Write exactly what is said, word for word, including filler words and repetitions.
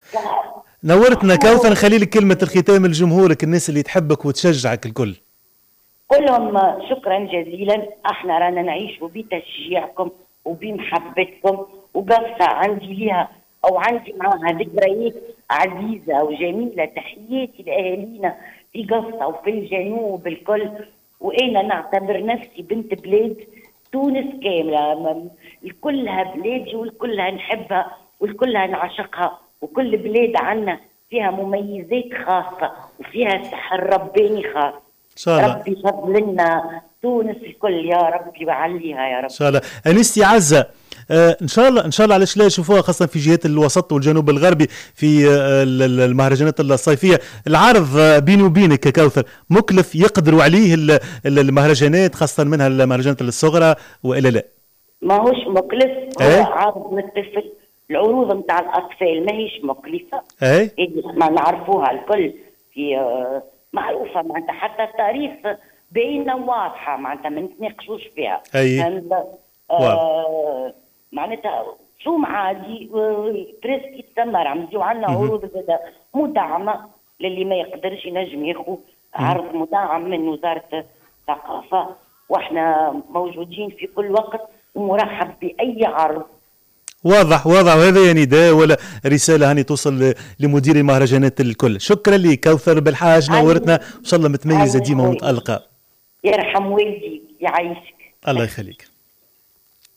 نورتنا كوثر. نخلي لك كلمة الختام لجمهورك، الناس اللي تحبك وتشجعك الكل. كلهم شكرا جزيلا. احنا رانا نعيشوا بتشجيعكم وبمحبتكم، وقصة عندي ليها او عندي معها ذكريات عزيزة وجميلة. تحياتي لأهالينا في قصة وفي الجنوب الكل، وانا نعتبر نفسي بنت بلاد تونس كاملة، الكلها بلادي والكلها نحبها والكلها نعشقها، وكل بلاد عنا فيها مميزات خاصة وفيها سحر رباني خاص. إن شاء الله. ربي يفضل لنا تونس الكل يا ربي ويعليها يا رب. إن شاء الله. أنستي عزة، آه إن شاء الله إن شاء الله علاش لا يشوفوها خاصة في جهات الوسط والجنوب الغربي في آه المهرجانات الصيفية. العرض آه بيني وبينك ككوثر مكلف يقدروا عليه المهرجانات، خاصة منها المهرجانات الصغرى وإلا لا؟ ما هوش مكلف، هو ايه؟ عرض متفق. العروض نتاع الأطفال ماهيش مكلفة، ايه ما نعرفوها الكل في آه معروفة معناتها، حتى التاريخ باينة واضحة معناتها ما نتناقشوش فيها. أي آه معناتها سوم عادي بريسك يتسمى رمزي، وعندنا عروض زادة مدعمة للي ما يقدرش ينجم ياخذ عرض مدعم من وزارة الثقافة، واحنا موجودين في كل وقت ومرحب بأي عرض. واضح واضح، وهذا يعني نداء ولا رسالة هاني توصل لمدير المهرجانات الكل. شكرا لي كوثر بالحاج، نورتنا ان شاء الله متميزة ديما ومتألقة. يرحم والديك يعيشك. الله يخليك.